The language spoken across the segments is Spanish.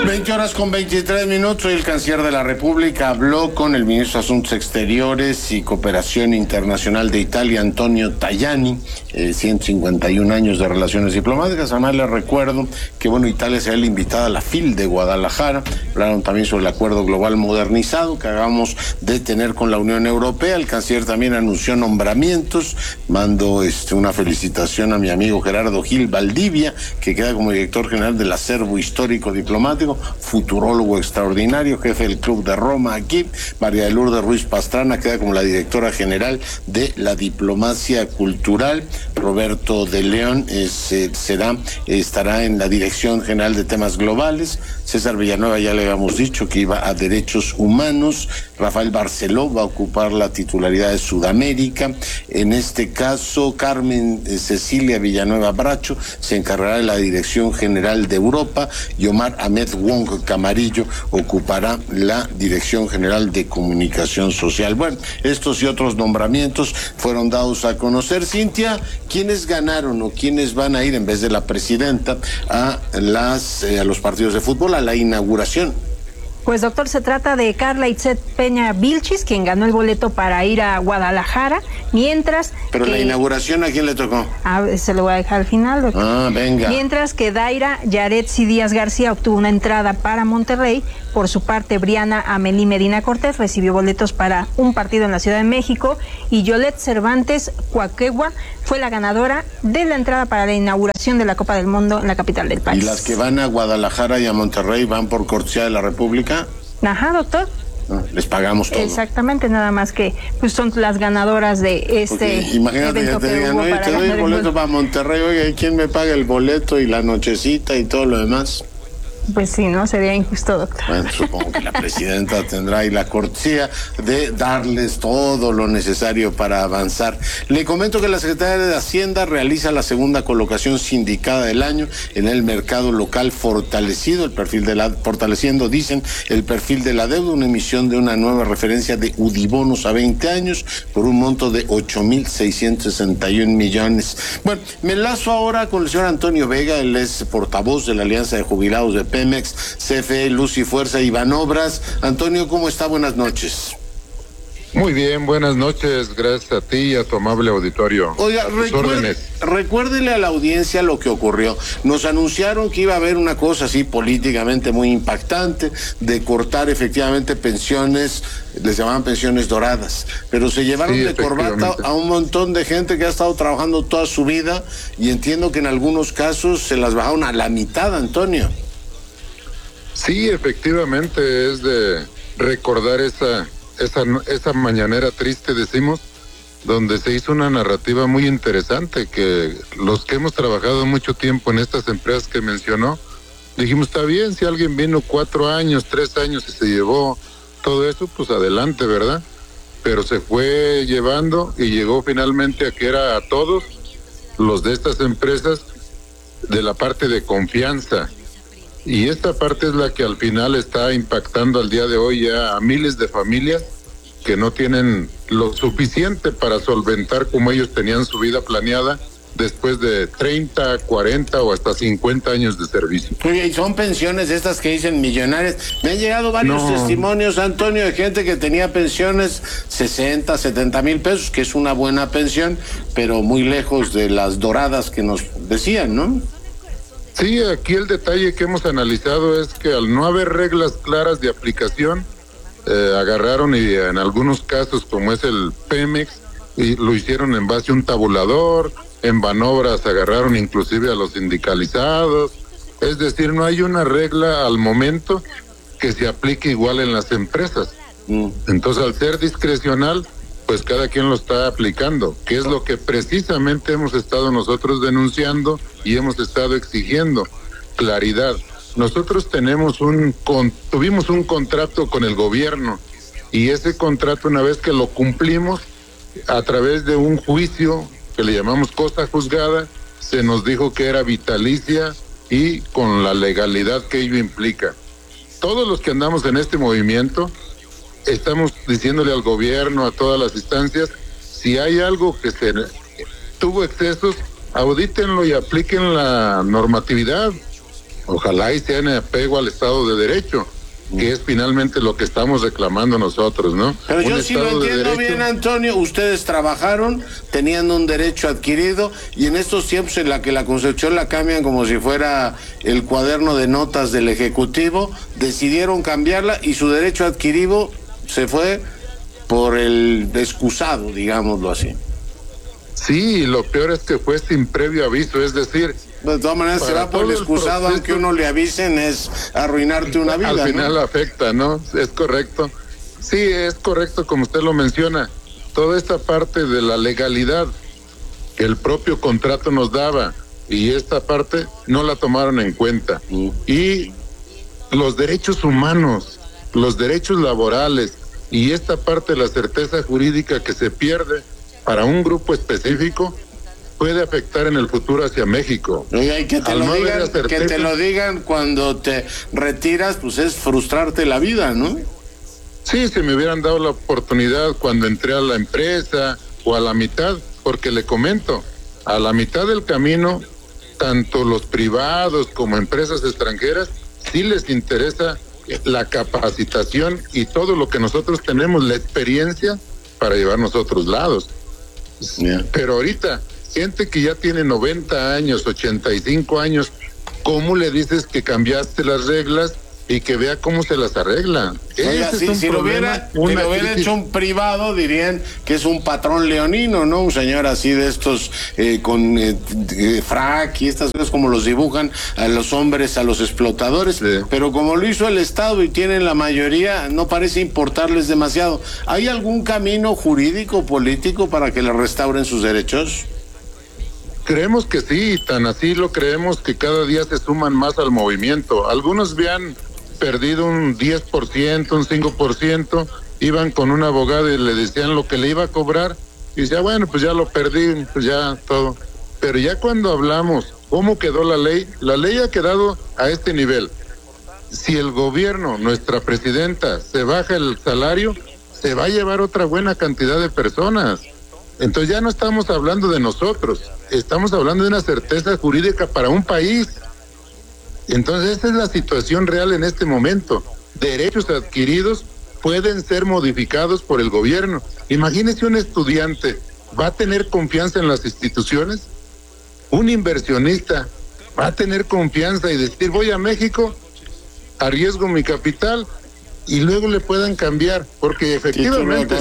20:23. El canciller de la República habló con el ministro de Asuntos Exteriores y Cooperación Internacional de Italia, Antonio Tajani. 151 años de relaciones diplomáticas. Además, les recuerdo que, Italia será la invitada a la FIL de Guadalajara. Hablaron también sobre el acuerdo global modernizado que acabamos de tener con la Unión Europea. El canciller también anunció nombramientos. Mando una felicitación a mi amigo Gerardo Gil Valdivia, que queda como director general del Acervo Histórico Diplomático, futurólogo extraordinario, jefe del Club de Roma aquí. María de Lourdes Ruiz Pastrana queda como la directora general de la Diplomacia Cultural. Roberto de León estará en la Dirección General de Temas Globales. César Villanueva, ya le habíamos dicho que iba a Derechos Humanos. Rafael Barceló va a ocupar la titularidad de Sudamérica. En este caso, Carmen Cecilia Villanueva Bracho se encargará de la Dirección General de Europa y Omar Ahmed Wong Camarillo ocupará la Dirección General de Comunicación Social. Bueno, estos y otros nombramientos fueron dados a conocer. Cintia, ¿quiénes ganaron o quiénes van a ir en vez de la presidenta a los partidos de fútbol, a la inauguración? Pues, doctor, se trata de Carla Itzet Peña Vilchis, quien ganó el boleto para ir a Guadalajara, mientras... Pero la inauguración, ¿a quién le tocó? Se lo voy a dejar al final, doctor. Venga. Mientras que Daira Yaretsi Díaz García obtuvo una entrada para Monterrey. Por su parte, Briana Amelí Medina Cortés recibió boletos para un partido en la Ciudad de México, y Yolette Cervantes Cuaquegua fue la ganadora de la entrada para la inauguración de la Copa del Mundo en la capital del país. ¿Y las que van a Guadalajara y a Monterrey van por cortesía de la República? Ajá, doctor. Les pagamos todo. Exactamente, nada más que son las ganadoras de imagínate evento que te digan, hubo te doy el boleto para Monterrey, oiga, ¿y quién me paga el boleto y la nochecita y todo lo demás? Pues sí, ¿no? Sería injusto, doctor. Bueno, supongo que la presidenta tendrá ahí la cortesía de darles todo lo necesario para avanzar. Le comento que la Secretaría de Hacienda realiza la segunda colocación sindicada del año en el mercado local fortaleciendo, dicen, el perfil de la deuda, una emisión de una nueva referencia de UDIBonos a 20 años por un monto de 8,661 millones. Bueno, me enlazo ahora con el señor Antonio Vega, él es portavoz de la Alianza de Jubilados de Pemex, CFE, Luz y Fuerza y Banobras. Antonio, ¿cómo está? Buenas noches. Muy bien, buenas noches, gracias a ti y a tu amable auditorio. Oiga, recuérdele a la audiencia lo que ocurrió. Nos anunciaron que iba a haber una cosa así políticamente muy impactante, de cortar efectivamente pensiones, les llamaban pensiones doradas, pero se llevaron de corbata a un montón de gente que ha estado trabajando toda su vida, y entiendo que en algunos casos se las bajaron a la mitad, Antonio. Sí, efectivamente, es de recordar esa mañanera triste, decimos, donde se hizo una narrativa muy interesante, que los que hemos trabajado mucho tiempo en estas empresas que mencionó, dijimos, está bien, si alguien vino 4 años, 3 años y se llevó todo eso, pues adelante, ¿verdad? Pero se fue llevando y llegó finalmente a que era a todos los de estas empresas de la parte de confianza. Y esta parte es la que al final está impactando al día de hoy ya a miles de familias que no tienen lo suficiente para solventar como ellos tenían su vida planeada después de 30, 40 o hasta 50 años de servicio. Oye, y son pensiones estas que dicen millonarias. Me han llegado varios testimonios, Antonio, de gente que tenía pensiones 60, 70 mil pesos, que es una buena pensión, pero muy lejos de las doradas que nos decían, ¿no? Sí, aquí el detalle que hemos analizado es que al no haber reglas claras de aplicación, agarraron y en algunos casos, como es el Pemex, y lo hicieron en base a un tabulador. En Banobras agarraron inclusive a los sindicalizados. Es decir, no hay una regla al momento que se aplique igual en las empresas. Entonces, al ser discrecional, pues cada quien lo está aplicando, que es lo que precisamente hemos estado nosotros denunciando y hemos estado exigiendo claridad. Nosotros tuvimos un contrato con el gobierno, y ese contrato, una vez que lo cumplimos, a través de un juicio que le llamamos cosa juzgada, se nos dijo que era vitalicia y con la legalidad que ello implica. Todos los que andamos en este movimiento estamos diciéndole al gobierno, a todas las instancias, si hay algo que se tuvo excesos, audítenlo y apliquen la normatividad. Ojalá y sea en apego al Estado de Derecho, que es finalmente lo que estamos reclamando nosotros, ¿no? Pero yo sí lo entiendo bien, Antonio. Ustedes trabajaron, tenían un derecho adquirido, y en estos tiempos en la que la Constitución la cambian como si fuera el cuaderno de notas del Ejecutivo, decidieron cambiarla y su derecho adquirido se fue por el excusado, digámoslo así. Sí, lo peor es que fue sin previo aviso, es decir... De todas maneras, se va por el excusado, aunque uno le avisen, es arruinarte una vida. Al final, ¿no? Afecta, ¿no? Es correcto. Sí, es correcto, como usted lo menciona. Toda esta parte de la legalidad que el propio contrato nos daba, y esta parte no la tomaron en cuenta. Y los derechos humanos, los derechos laborales, y esta parte de la certeza jurídica que se pierde para un grupo específico, puede afectar en el futuro hacia México. Oiga, y que te lo digan cuando te retiras, pues es frustrarte la vida, ¿no? Sí, si me hubieran dado la oportunidad cuando entré a la empresa o a la mitad, porque le comento, a la mitad del camino, tanto los privados como empresas extranjeras, sí les interesa la capacitación y todo lo que nosotros tenemos, la experiencia para llevarnos a otros lados. Yeah. Pero ahorita, gente que ya tiene 90 años, 85 años, ¿cómo le dices que cambiaste las reglas y que vea cómo se las arregla? Oiga, si lo hubiera hecho un privado, dirían que es un patrón leonino, ¿no? Un señor así de estos con frac y estas cosas como los dibujan a los hombres, a los explotadores. Sí. Pero como lo hizo el Estado y tienen la mayoría, no parece importarles demasiado. ¿Hay algún camino jurídico, político para que le restauren sus derechos? Creemos que sí, tan así lo creemos que cada día se suman más al movimiento. Algunos habían perdido un 10%, un 5%, iban con un abogado y le decían lo que le iba a cobrar, y decía, bueno, pues ya lo perdí, pues ya todo. Pero ya cuando hablamos cómo quedó la ley ha quedado a este nivel. Si el gobierno, nuestra presidenta, se baja el salario, se va a llevar otra buena cantidad de personas. Entonces ya no estamos hablando de nosotros, estamos hablando de una certeza jurídica para un país. Entonces esa es la situación real en este momento. Derechos adquiridos pueden ser modificados por el gobierno. Imagínese un estudiante, ¿va a tener confianza en las instituciones? Un inversionista va a tener confianza y decir, voy a México, arriesgo mi capital, y luego le puedan cambiar, porque efectivamente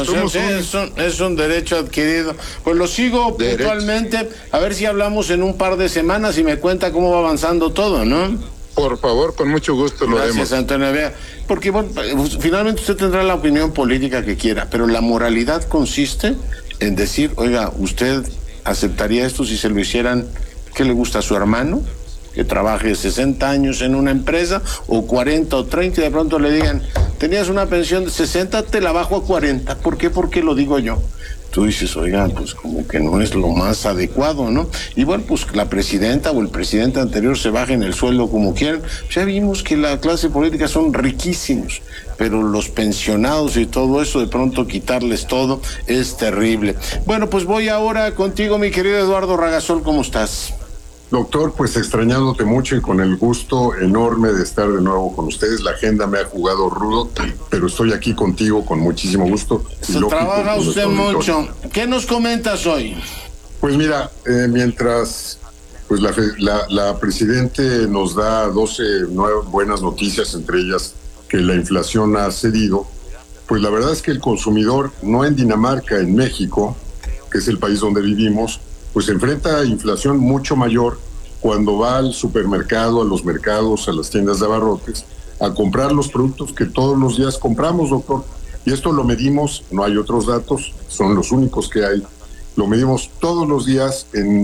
es un derecho adquirido. Pues lo sigo puntualmente, a ver si hablamos en un par de semanas y me cuenta cómo va avanzando todo, ¿no? Por favor, con mucho gusto lo haremos. Gracias, Antonio Vea. Porque bueno, finalmente usted tendrá la opinión política que quiera, pero la moralidad consiste en decir, oiga, ¿usted aceptaría esto si se lo hicieran? ¿Qué le gusta a su hermano? Que trabaje 60 años en una empresa, o 40 o 30, y de pronto le digan, tenías una pensión de 60, te la bajo a 40. ¿Por qué? Porque lo digo yo. Tú dices, oiga, pues como que no es lo más adecuado, ¿no? Y bueno, pues la presidenta o el presidente anterior se bajen el sueldo como quieran. Ya vimos que la clase política son riquísimos, pero los pensionados y todo eso, de pronto quitarles todo es terrible. Bueno, pues voy ahora contigo, mi querido Eduardo Ragasol, ¿cómo estás? Doctor, pues extrañándote mucho y con el gusto enorme de estar de nuevo con ustedes. La agenda me ha jugado rudo, pero estoy aquí contigo con muchísimo gusto. Trabaja usted mucho. ¿Qué nos comentas hoy? Pues mira, mientras pues la Presidente nos da 12 buenas noticias, entre ellas que la inflación ha cedido, pues la verdad es que el consumidor, no en Dinamarca, en México, que es el país donde vivimos, pues se enfrenta a inflación mucho mayor cuando va al supermercado, a los mercados, a las tiendas de abarrotes, a comprar los productos que todos los días compramos, doctor. Y esto lo medimos, no hay otros datos, son los únicos que hay. Lo medimos todos los días en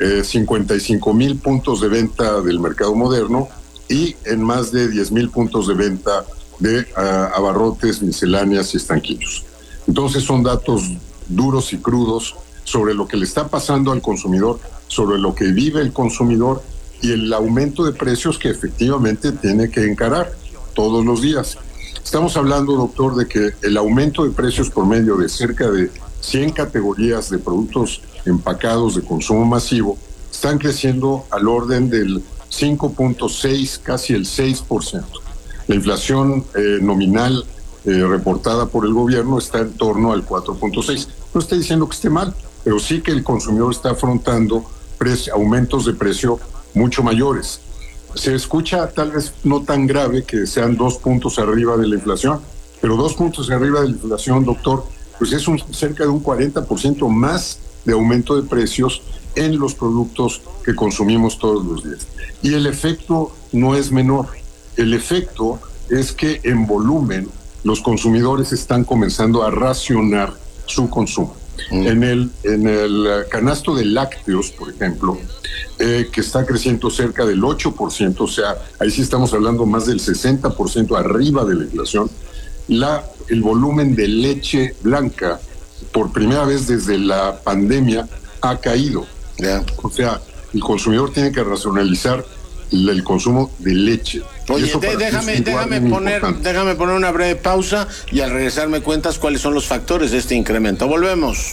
55,000 puntos de venta del mercado moderno y en más de 10,000 puntos de venta de abarrotes, misceláneas y estanquillos. Entonces son datos duros y crudos sobre lo que le está pasando al consumidor, sobre lo que vive el consumidor y el aumento de precios que efectivamente tiene que encarar todos los días. Estamos hablando, doctor, de que el aumento de precios por medio de cerca de 100 categorías de productos empacados de consumo masivo están creciendo al orden del 5.6, casi el 6%. La inflación nominal reportada por el gobierno está en torno al 4.6. No estoy diciendo que esté mal, pero sí que el consumidor está afrontando aumentos de precio mucho mayores. Se escucha tal vez no tan grave que sean 2 puntos arriba de la inflación, pero 2 puntos arriba de la inflación, doctor, pues es cerca de un 40% más de aumento de precios en los productos que consumimos todos los días. Y el efecto no es menor. El efecto es que en volumen los consumidores están comenzando a racionar su consumo. En el canasto de lácteos, por ejemplo, que está creciendo cerca del 8%, o sea, ahí sí estamos hablando más del 60% arriba de la inflación, el volumen de leche blanca, por primera vez desde la pandemia, ha caído. O sea, el consumidor tiene que racionalizar el consumo de leche. Oye, déjame poner una breve pausa y al regresar me cuentas cuáles son los factores de este incremento. Volvemos.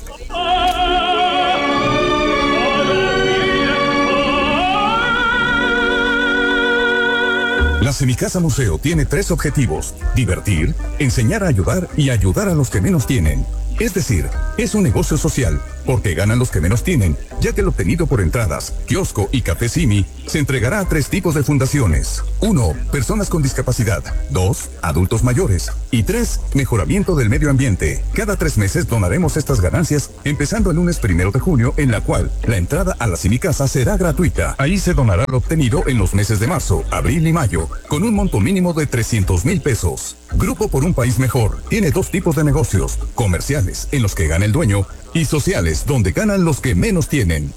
La Semicasa Museo tiene 3 objetivos: divertir, enseñar a ayudar y ayudar a los que menos tienen. Es decir, es un negocio social, porque ganan los que menos tienen, ya que el obtenido por entradas, kiosco y café Simi se entregará a 3 tipos de fundaciones. 1. Personas con discapacidad. 2. Adultos mayores. Y 3. Mejoramiento del medio ambiente. Cada 3 meses donaremos estas ganancias, empezando el lunes 1 de junio, en la cual la entrada a la Semicasa será gratuita. Ahí se donará lo obtenido en los meses de marzo, abril y mayo, con un monto mínimo de 300,000 pesos. Grupo por un País Mejor tiene 2 tipos de negocios: comerciales, en los que gana el dueño, y sociales, donde ganan los que menos tienen.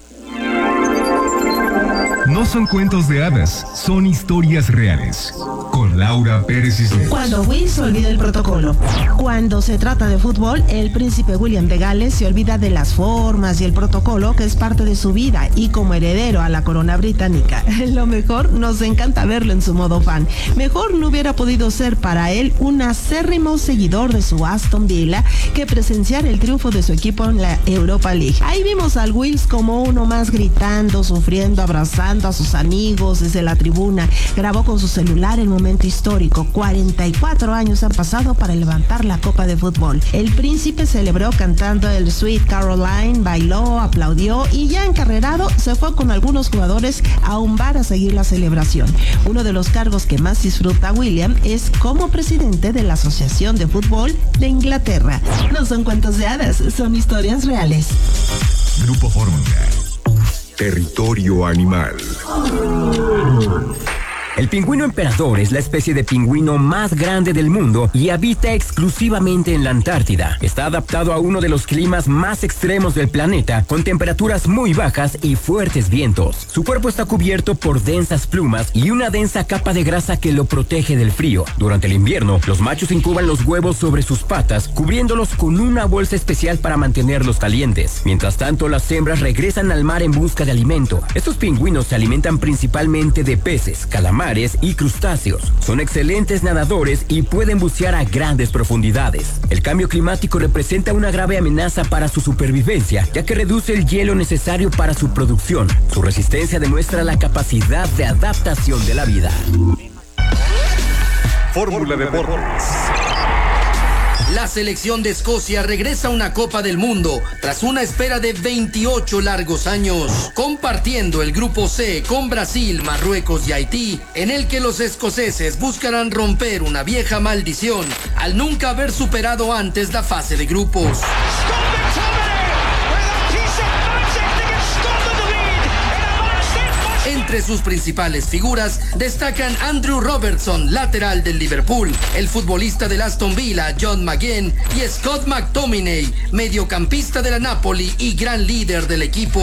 No son cuentos de hadas, son historias reales. Con Laura Pérez Cisneros. Cuando Will se olvida el protocolo. Cuando se trata de fútbol, el príncipe William de Gales se olvida de las formas y el protocolo que es parte de su vida, y como heredero a la corona británica, lo mejor, nos encanta verlo en su modo fan. Mejor no hubiera podido ser para él un acérrimo seguidor de su Aston Villa que presenciar el triunfo de su equipo en la Europa League. Ahí vimos al Wills como uno más, gritando, sufriendo, abrazando a sus amigos desde la tribuna. Grabó con su celular el momento histórico. 44 años han pasado para levantar la copa de fútbol. El príncipe celebró cantando el Sweet Caroline, bailó, aplaudió y ya encarrerado se fue con algunos jugadores a un bar a seguir la celebración. Uno de los cargos que más disfruta William es como presidente de la Asociación de Fútbol de Inglaterra. No son cuentos de hadas, son historias reales. Grupo Fórmula. Territorio animal. El pingüino emperador es la especie de pingüino más grande del mundo y habita exclusivamente en la Antártida. Está adaptado a uno de los climas más extremos del planeta, con temperaturas muy bajas y fuertes vientos. Su cuerpo está cubierto por densas plumas y una densa capa de grasa que lo protege del frío. Durante el invierno, los machos incuban los huevos sobre sus patas, cubriéndolos con una bolsa especial para mantenerlos calientes. Mientras tanto, las hembras regresan al mar en busca de alimento. Estos pingüinos se alimentan principalmente de peces, calamares y crustáceos. Son excelentes nadadores y pueden bucear a grandes profundidades. El cambio climático representa una grave amenaza para su supervivencia, ya que reduce el hielo necesario para su producción. Su resistencia demuestra la capacidad de adaptación de la vida. Fórmula Deportes. La selección de Escocia regresa a una Copa del Mundo tras una espera de 28 largos años, compartiendo el grupo C con Brasil, Marruecos y Haití, en el que los escoceses buscarán romper una vieja maldición al nunca haber superado antes la fase de grupos. Entre sus principales figuras destacan Andrew Robertson, lateral del Liverpool, el futbolista del Aston Villa, John McGinn, y Scott McTominay, mediocampista de la Napoli y gran líder del equipo.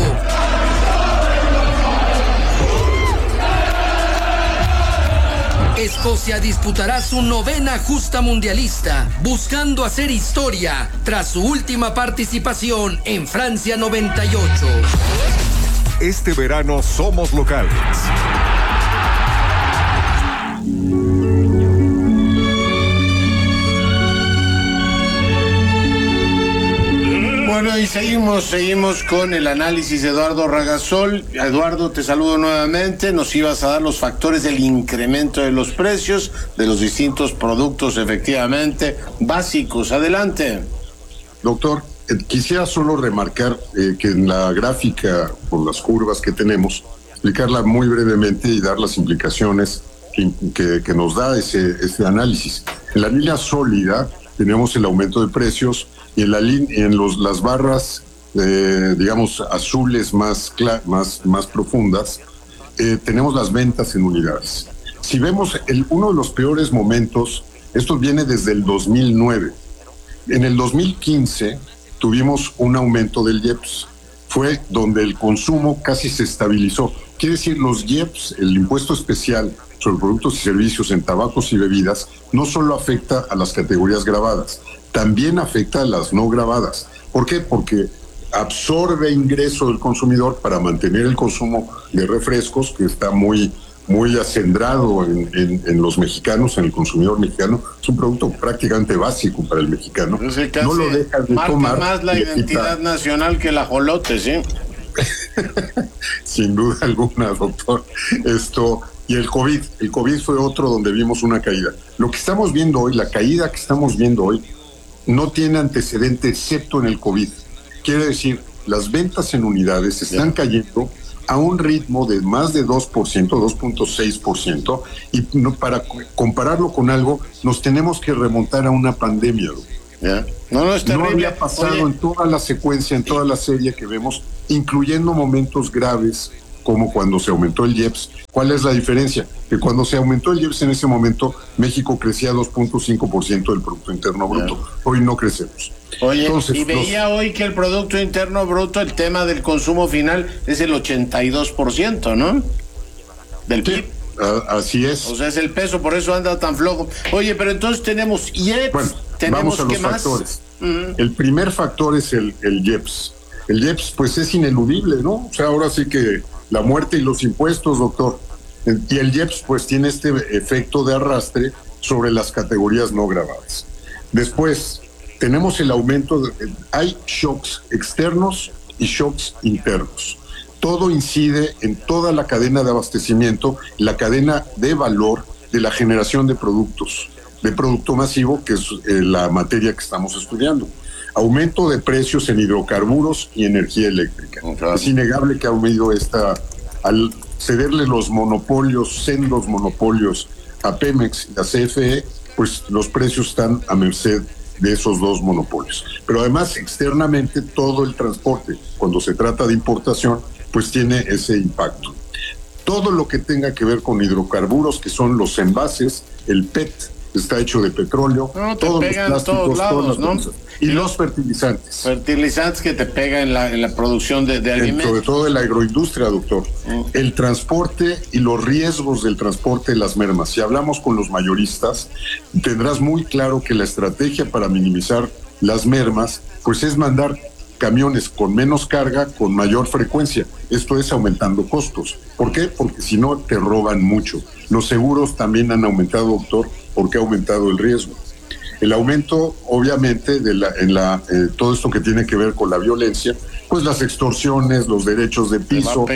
Escocia disputará su 9ª justa mundialista, buscando hacer historia tras su última participación en Francia 98. Este verano somos locales. Bueno, Bueno, y seguimos con el análisis de Eduardo Ragasol. Eduardo, te saludo nuevamente. Nos ibas a dar los factores del incremento de los precios de los distintos productos, efectivamente, básicos. Adelante. Doctor, quisiera solo remarcar que en la gráfica, por las curvas que tenemos, explicarla muy brevemente y dar las implicaciones que nos da ese análisis. En la línea sólida tenemos el aumento de precios y las barras, digamos, azules más profundas, tenemos las ventas en unidades. Si vemos uno de los peores momentos, esto viene desde el 2009. En el 2015 tuvimos un aumento del IEPS. Fue donde el consumo casi se estabilizó. Quiere decir, los IEPS, el impuesto especial sobre productos y servicios en tabacos y bebidas, no solo afecta a las categorías gravadas, también afecta a las no gravadas. ¿Por qué? Porque absorbe ingreso del consumidor para mantener el consumo de refrescos, que está muy acendrado en los mexicanos, en el consumidor mexicano. Es un producto prácticamente básico para el mexicano. No lo dejan de tomar. Marca más la identidad nacional que el ajolote, ¿sí? Sin duda alguna, doctor. Y el COVID fue otro donde vimos una caída. Lo que estamos viendo hoy, la caída que estamos viendo hoy, no tiene antecedente excepto en el COVID. Quiere decir, las ventas en unidades están cayendo a un ritmo de más de 2%, 2.6%, y para compararlo con algo, nos tenemos que remontar a una pandemia. No había pasado en toda la secuencia, en toda la serie que vemos, incluyendo momentos graves, como cuando se aumentó el IEPS. ¿Cuál es la diferencia? Que cuando se aumentó el IEPS en ese momento, México crecía 2.5% del Producto Interno Bruto. Hoy no crecemos. Oye, entonces, veía hoy que el Producto Interno Bruto, el tema del consumo final, es el 82%, ¿no? Del PIB. Así es. O sea, es el peso, por eso anda tan flojo. Oye, pero entonces tenemos IEPS, bueno, tenemos vamos a los factores. El primer factor es el IEPS. El IEPS, pues, es ineludible, ¿no? O sea, ahora sí que la muerte y los impuestos, doctor. Y el IEPS, pues, tiene este efecto de arrastre sobre las categorías no gravadas. Después, tenemos el aumento, hay shocks externos y shocks internos. Todo incide en toda la cadena de abastecimiento, la cadena de valor de la generación de productos, de producto masivo, que es la materia que estamos estudiando. Aumento de precios en hidrocarburos y energía eléctrica. Es innegable que ha habido al cederle los monopolios, sendos monopolios a Pemex y a CFE, pues los precios están a merced de esos dos monopolios. Pero además, externamente, todo el transporte, cuando se trata de importación, pues tiene ese impacto. Todo lo que tenga que ver con hidrocarburos, que son los envases, el PET, está hecho de petróleo, todos los plásticos, todos lados, ¿no? Y los fertilizantes. Fertilizantes que te pegan en la producción de alimentos. Sobre todo en la agroindustria, doctor. El transporte y los riesgos del transporte de las mermas. Si hablamos con los mayoristas, tendrás muy claro que la estrategia para minimizar las mermas, pues es mandar camiones con menos carga, con mayor frecuencia. Esto es aumentando costos. ¿Por qué? Porque si no, te roban mucho. Los seguros también han aumentado, doctor, porque ha aumentado el riesgo. El aumento, obviamente, todo esto que tiene que ver con la violencia, pues las extorsiones, los derechos de piso,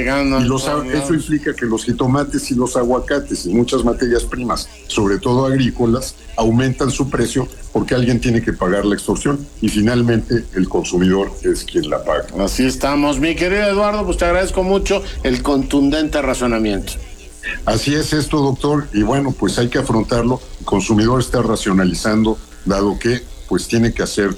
eso implica que los jitomates y los aguacates y muchas materias primas, sobre todo agrícolas, aumentan su precio porque alguien tiene que pagar la extorsión y finalmente el consumidor es quien la paga. Así estamos, mi querido Eduardo, pues te agradezco mucho el contundente razonamiento. Así es esto, doctor, y bueno, pues hay que afrontarlo. El consumidor está racionalizando, dado que pues tiene que hacer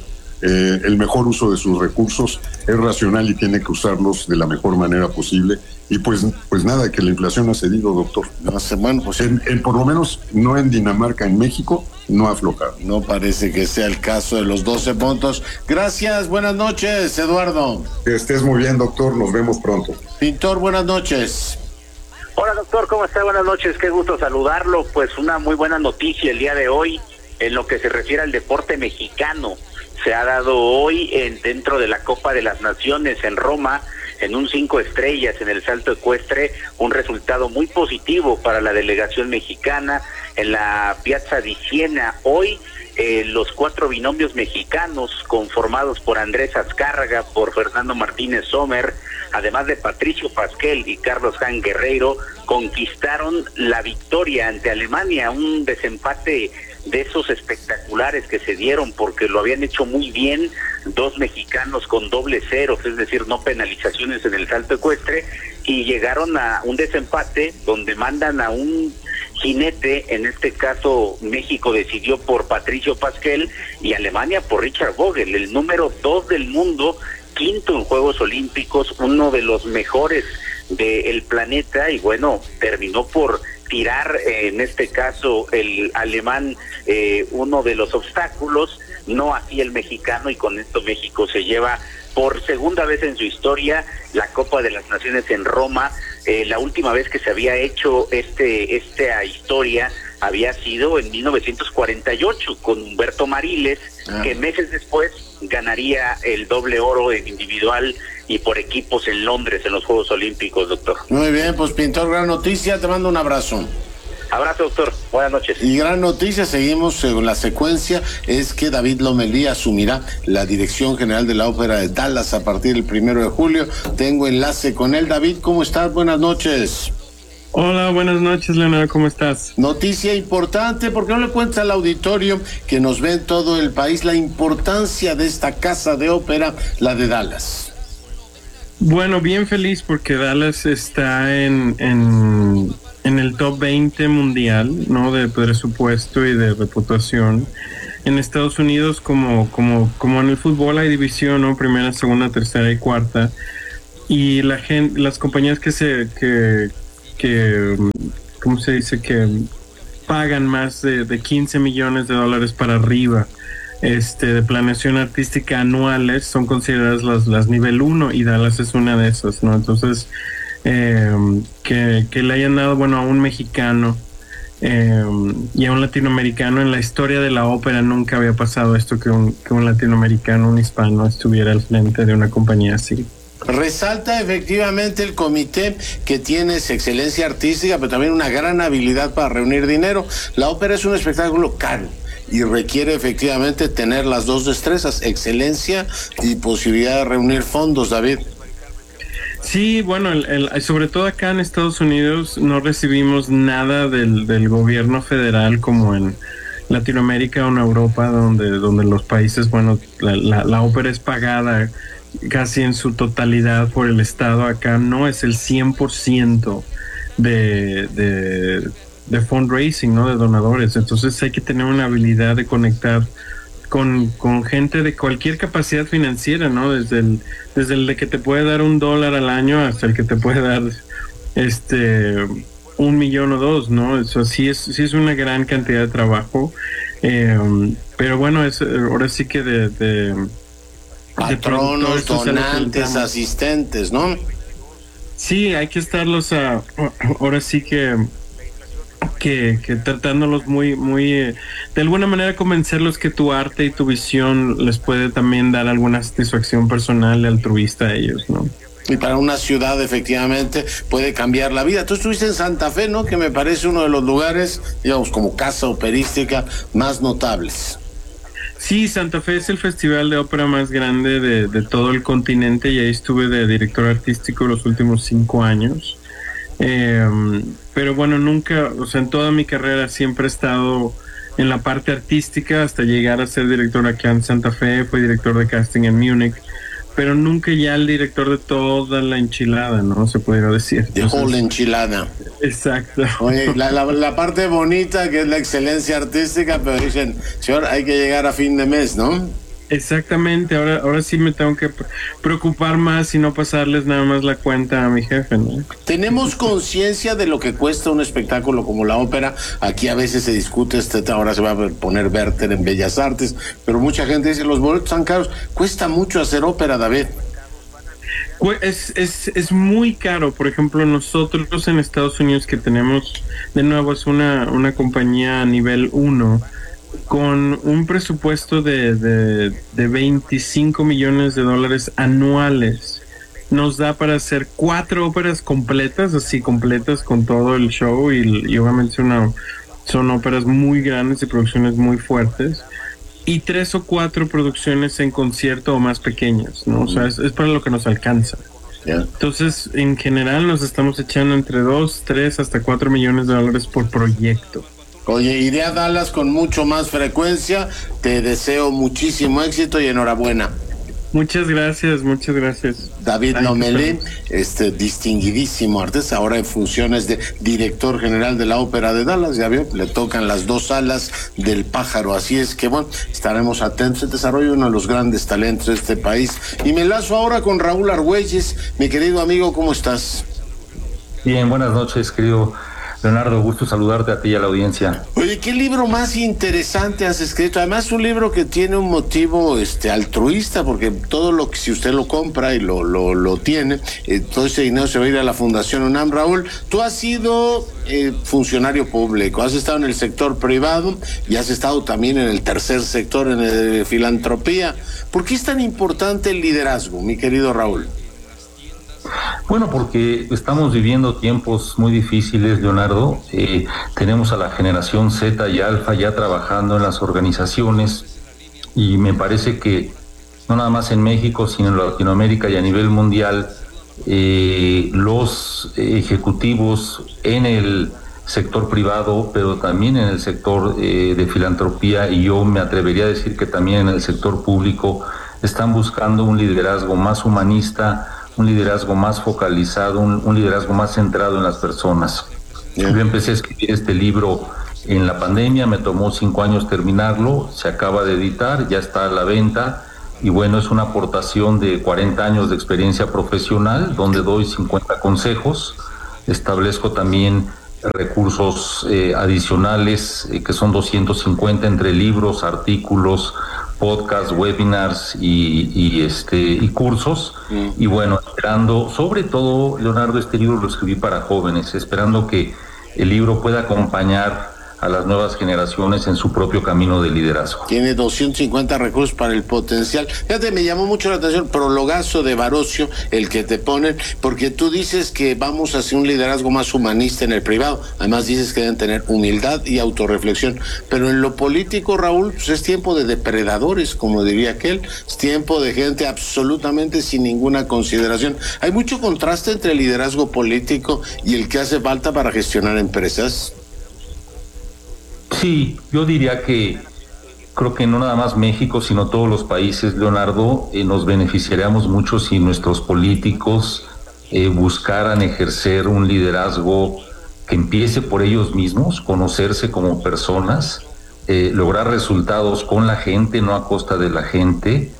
el mejor uso de sus recursos, es racional y tiene que usarlos de la mejor manera posible. Y pues nada, que la inflación ha cedido, doctor. Bueno, pues por lo menos no en Dinamarca, en México, no ha aflojado. No parece que sea el caso de los 12 puntos. Gracias, buenas noches, Eduardo. Que estés muy bien, doctor, nos vemos pronto. Pintor, buenas noches. Hola, doctor, ¿cómo está? Buenas noches, qué gusto saludarlo. Pues una muy buena noticia el día de hoy en lo que se refiere al deporte mexicano. Se ha dado hoy dentro de la Copa de las Naciones en Roma, en un 5 estrellas en el salto ecuestre, un resultado muy positivo para la delegación mexicana en la Piazza di Siena. Hoy los 4 binomios mexicanos conformados por Andrés Azcárraga, por Fernando Martínez Sommer, además de Patricio Pasquel y Carlos Jan Guerreiro, conquistaron la victoria ante Alemania, un desempate de esos espectaculares que se dieron porque lo habían hecho muy bien, 2 mexicanos con doble ceros, es decir, no penalizaciones en el salto ecuestre, y llegaron a un desempate donde mandan a un jinete, en este caso México decidió por Patricio Pasquel y Alemania por Richard Vogel, el número 2 del mundo, quinto en Juegos Olímpicos, uno de los mejores del planeta, y bueno, terminó por tirar, en este caso el alemán, uno de los obstáculos, no así el mexicano, y con esto México se lleva por segunda vez en su historia la Copa de las Naciones en Roma. La última vez que se había hecho esta historia había sido en 1948 con Humberto Mariles, que meses después ganaría el doble oro en individual y por equipos en Londres en los Juegos Olímpicos, doctor. Muy bien, pues Pintor, gran noticia, te mando un abrazo. Abrazo, doctor, buenas noches. Y gran noticia, seguimos según la secuencia, es que David Lomelí asumirá la dirección general de la Ópera de Dallas a partir del 1 de julio. Tengo enlace con él. David, ¿cómo estás? Buenas noches. Hola, buenas noches, Leonardo, ¿cómo estás? Noticia importante, ¿por qué no le cuentas al auditorio que nos ve en todo el país la importancia de esta casa de ópera, la de Dallas? Bueno, bien feliz porque Dallas está en el top 20 mundial, ¿no? De presupuesto y de reputación. En Estados Unidos, como en el fútbol hay división, ¿no? Primera, segunda, tercera y cuarta. Y la gente, las compañías que ¿cómo se dice? Que pagan más de 15 millones de dólares para arriba de planeación artística anuales son consideradas las nivel 1 y Dallas es una de esas, ¿no? Entonces, que le hayan dado, bueno, a un mexicano y a un latinoamericano, en la historia de la ópera nunca había pasado esto, que un latinoamericano, un hispano estuviera al frente de una compañía así. Resalta efectivamente el comité que tiene excelencia artística, pero también una gran habilidad para reunir dinero. La ópera es un espectáculo caro y requiere efectivamente tener las dos destrezas, excelencia y posibilidad de reunir fondos, David. Sí, bueno, sobre todo acá en Estados Unidos no recibimos nada del gobierno federal como en Latinoamérica o en Europa, donde los países, bueno, la ópera es pagada casi en su totalidad por el Estado. Acá no es el 100% de fundraising, ¿no? De donadores. Entonces hay que tener una habilidad de conectar con gente de cualquier capacidad financiera, ¿no? Desde el de que te puede dar $1 al año hasta el que te puede dar $1 millón o $2 millones, ¿no? Eso sí es una gran cantidad de trabajo. Pero bueno, es ahora sí que de patronos, donantes, asistentes, ¿no? Sí, hay que estarlos ahora sí que tratándolos muy de alguna manera convencerlos que tu arte y tu visión les puede también dar alguna satisfacción personal y altruista a ellos, ¿no? Y para una ciudad efectivamente puede cambiar la vida. Tú estuviste en Santa Fe, ¿no? Que me parece uno de los lugares, digamos, como casa operística más notables. Sí, Santa Fe es el festival de ópera más grande de todo el continente y ahí estuve de director artístico los últimos 5 años. Pero bueno, nunca, o sea, en toda mi carrera siempre he estado en la parte artística hasta llegar a ser director aquí en Santa Fe, fui director de casting en Múnich, pero nunca ya el director de toda la enchilada, ¿no? Se pudiera decir. De whole enchilada. Exacto. Oye, la parte bonita que es la excelencia artística, pero dicen, señor, hay que llegar a fin de mes, ¿no? Exactamente, ahora sí me tengo que preocupar más y no pasarles nada más la cuenta a mi jefe, ¿no? Tenemos conciencia de lo que cuesta un espectáculo como la ópera. Aquí a veces se discute, ahora se va a poner Werther en Bellas Artes, pero mucha gente dice, los boletos están caros. Cuesta mucho hacer ópera, David. Es muy caro. Por ejemplo, nosotros en Estados Unidos, que tenemos, de nuevo, es una compañía a nivel 1, con un presupuesto de 25 millones de dólares anuales, nos da para hacer 4 óperas completas, así completas con todo el show y obviamente son óperas muy grandes y producciones muy fuertes. y 3 o 4 producciones en concierto o más pequeñas, ¿no? O sea, es para lo que nos alcanza. Entonces, en general nos estamos echando entre 2, 3 hasta 4 millones de dólares por proyecto. Oye, iré a Dallas con mucho más frecuencia. Te deseo muchísimo éxito y enhorabuena. Muchas gracias, muchas gracias. David Lomelí, distinguidísimo artista, ahora en funciones de director general de la Ópera de Dallas, ya vio, le tocan las 2 alas del pájaro, así es que bueno, estaremos atentos al desarrollo de uno de los grandes talentos de este país. Y me enlazo ahora con Raúl Argüelles, mi querido amigo, ¿cómo estás? Bien, buenas noches, querido Leonardo, gusto saludarte a ti y a la audiencia. Oye, qué libro más interesante has escrito. Además, un libro que tiene un motivo altruista, porque todo lo que, si usted lo compra y lo tiene, todo ese dinero se va a ir a la Fundación UNAM. Raúl, tú has sido funcionario público, has estado en el sector privado y has estado también en el tercer sector, en filantropía. ¿Por qué es tan importante el liderazgo, mi querido Raúl? Bueno, porque estamos viviendo tiempos muy difíciles, Leonardo. Tenemos a la generación Z y Alfa ya trabajando en las organizaciones y me parece que no nada más en México, sino en Latinoamérica y a nivel mundial, los ejecutivos en el sector privado, pero también en el sector de filantropía, y yo me atrevería a decir que también en el sector público, están buscando un liderazgo más humanista, un liderazgo más focalizado, un liderazgo más centrado en las personas. Yo empecé a escribir este libro en la pandemia, me tomó 5 años terminarlo, se acaba de editar, ya está a la venta, y bueno, es una aportación de 40 años de experiencia profesional, donde doy 50 consejos, establezco también recursos adicionales, que son 250 entre libros, artículos, podcasts, webinars y cursos. Y bueno, esperando, sobre todo, Leonardo, este libro lo escribí para jóvenes, esperando que el libro pueda acompañar a las nuevas generaciones en su propio camino de liderazgo. Tiene 250 recursos para el potencial. Fíjate, me llamó mucho la atención el prologazo de Barocio, el que te ponen, porque tú dices que vamos hacia un liderazgo más humanista en el privado. Además dices que deben tener humildad y autorreflexión. Pero en lo político, Raúl, pues es tiempo de depredadores, como diría aquel. Es tiempo de gente absolutamente sin ninguna consideración. Hay mucho contraste entre el liderazgo político y el que hace falta para gestionar empresas. Sí, yo diría que creo que no nada más México, sino todos los países, Leonardo, nos beneficiaríamos mucho si nuestros políticos buscaran ejercer un liderazgo que empiece por ellos mismos, conocerse como personas, lograr resultados con la gente, no a costa de la gente,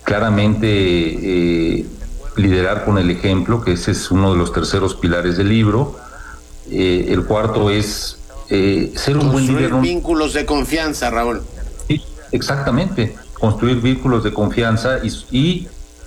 claramente liderar con el ejemplo, que ese es uno de los terceros pilares del libro. El cuarto es ser un buen líder. Construir vínculos de confianza, Raúl. Sí, exactamente, construir vínculos de confianza y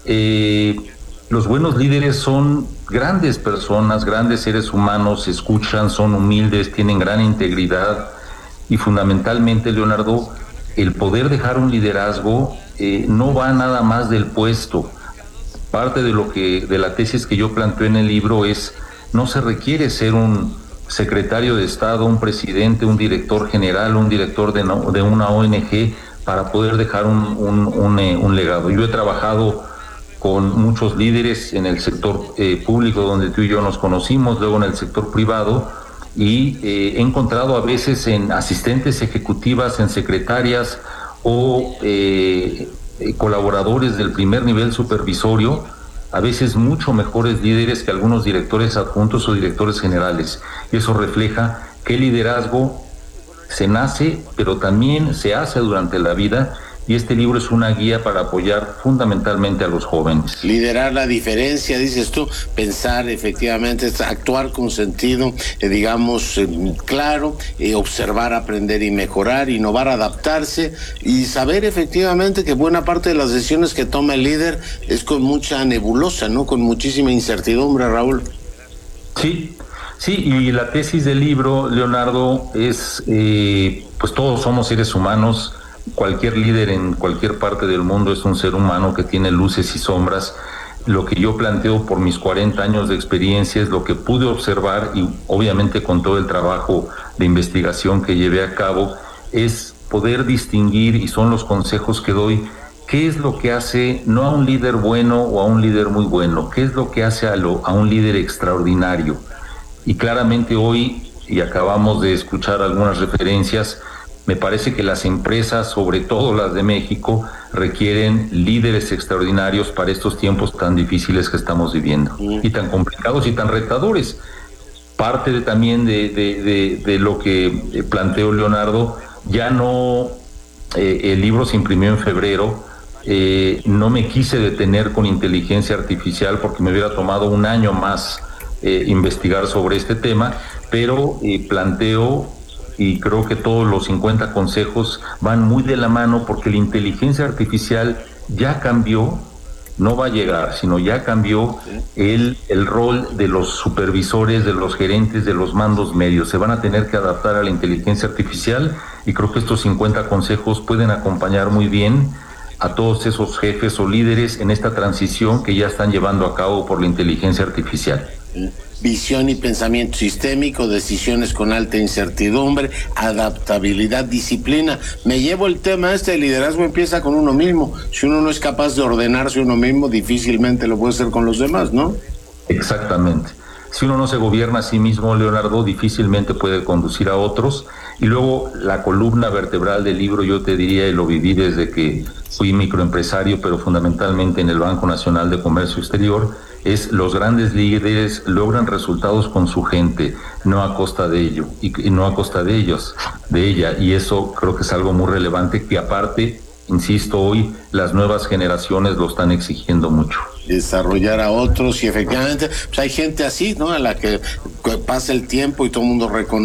los buenos líderes son grandes personas, grandes seres humanos, escuchan, son humildes, tienen gran integridad y fundamentalmente, Leonardo, el poder dejar un liderazgo no va nada más del puesto. Parte de la tesis que yo planteo en el libro es, no se requiere ser un secretario de Estado, un presidente, un director general, un director de una ONG para poder dejar un legado. Yo he trabajado con muchos líderes en el sector público, donde tú y yo nos conocimos, luego en el sector privado, y he encontrado a veces en asistentes ejecutivas, en secretarias o colaboradores del primer nivel supervisorio, a veces mucho mejores líderes que algunos directores adjuntos o directores generales. Y eso refleja que el liderazgo se nace, pero también se hace durante la vida, y este libro es una guía para apoyar fundamentalmente a los jóvenes. Liderar la diferencia, dices tú, pensar efectivamente, actuar con sentido, claro, observar, aprender y mejorar, innovar, adaptarse y saber efectivamente que buena parte de las decisiones que toma el líder es con mucha nebulosa, ¿no? Con muchísima incertidumbre, Raúl. Sí, y la tesis del libro, Leonardo, es, pues todos somos seres humanos. Cualquier líder en cualquier parte del mundo es un ser humano que tiene luces y sombras. Lo que yo planteo por mis 40 años de experiencia es lo que pude observar, y obviamente con todo el trabajo de investigación que llevé a cabo, es poder distinguir, y son los consejos que doy, qué es lo que hace no a un líder bueno o a un líder muy bueno, qué es lo que hace a un líder extraordinario. Y claramente hoy, y acabamos de escuchar algunas referencias, me parece que las empresas, sobre todo las de México, requieren líderes extraordinarios para estos tiempos tan difíciles que estamos viviendo, y tan complicados y tan retadores. Parte también de lo que planteó Leonardo, ya no, el libro se imprimió en febrero, no me quise detener con inteligencia artificial porque me hubiera tomado un año más investigar sobre este tema, pero planteo, y creo que todos los 50 consejos van muy de la mano, porque la inteligencia artificial ya cambió, no va a llegar, sino ya cambió el rol de los supervisores, de los gerentes, de los mandos medios. Se van a tener que adaptar a la inteligencia artificial, y creo que estos 50 consejos pueden acompañar muy bien a todos esos jefes o líderes en esta transición que ya están llevando a cabo por la inteligencia artificial. Visión y pensamiento sistémico, decisiones con alta incertidumbre, adaptabilidad, disciplina. Me llevo el tema el liderazgo empieza con uno mismo. Si uno no es capaz de ordenarse uno mismo, difícilmente lo puede hacer con los demás, ¿no? Exactamente. Si uno no se gobierna a sí mismo, Leonardo, difícilmente puede conducir a otros. Y luego la columna vertebral del libro, yo te diría, y lo viví desde que fui microempresario, pero fundamentalmente en el Banco Nacional de Comercio Exterior, es: los grandes líderes logran resultados con su gente, no a costa de ello, y no a costa de ellos, de ella. Y eso creo que es algo muy relevante, que aparte, insisto, hoy las nuevas generaciones lo están exigiendo mucho. Desarrollar a otros, y efectivamente pues hay gente así, ¿no? A la que pasa el tiempo y todo el mundo reconoce